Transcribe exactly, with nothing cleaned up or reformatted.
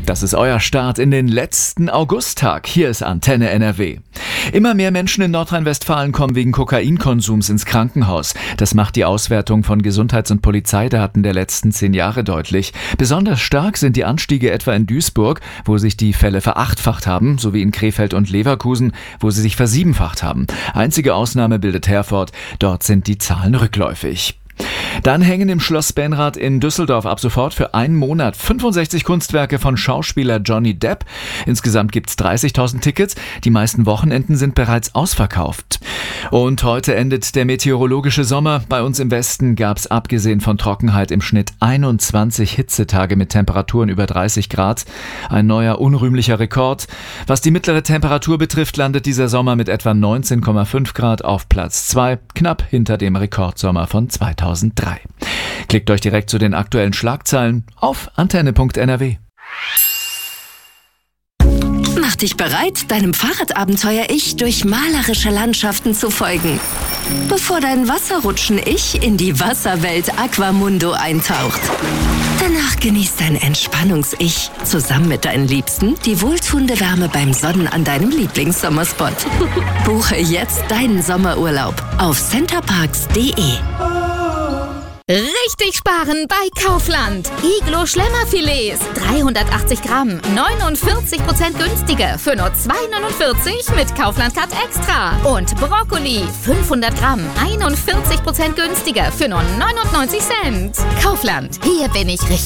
Das ist euer Start in den letzten Augusttag. Hier ist Antenne N R W. Immer mehr Menschen in Nordrhein-Westfalen kommen wegen Kokainkonsums ins Krankenhaus. Das macht die Auswertung von Gesundheits- und Polizeidaten der letzten zehn Jahre deutlich. Besonders stark sind die Anstiege etwa in Duisburg, wo sich die Fälle verachtfacht haben, sowie in Krefeld und Leverkusen, wo sie sich versiebenfacht haben. Einzige Ausnahme bildet Herford. Dort sind die Zahlen rückläufig. Dann hängen im Schloss Benrath in Düsseldorf ab sofort für einen Monat fünfundsechzig Kunstwerke von Schauspieler Johnny Depp. Insgesamt gibt's dreißigtausend Tickets. Die meisten Wochenenden sind bereits ausverkauft. Und heute endet der meteorologische Sommer. Bei uns im Westen gab's abgesehen von Trockenheit im Schnitt einundzwanzig Hitzetage mit Temperaturen über dreißig Grad. Ein neuer unrühmlicher Rekord. Was die mittlere Temperatur betrifft, landet dieser Sommer mit etwa neunzehn Komma fünf Grad auf Platz zwei, knapp hinter dem Rekordsommer von zweitausenddrei. Klickt euch direkt zu den aktuellen Schlagzeilen auf antenne punkt n r w. Mach dich bereit, deinem Fahrradabenteuer-Ich durch malerische Landschaften zu folgen, bevor dein Wasserrutschen-Ich in die Wasserwelt Aquamundo eintaucht. Danach genießt dein Entspannungs-Ich zusammen mit deinen Liebsten die wohltuende Wärme beim Sonnen an deinem Lieblingssommerspot. Buche jetzt deinen Sommerurlaub auf centerparks punkt de. Richtig sparen bei Kaufland. Iglo Schlemmerfilets, dreihundertachtzig Gramm, neunundvierzig Prozent günstiger für nur zwei neunundvierzig mit Kaufland Card Extra. Und Brokkoli, fünfhundert Gramm, einundvierzig Prozent günstiger für nur neunundneunzig Cent. Kaufland, hier bin ich richtig.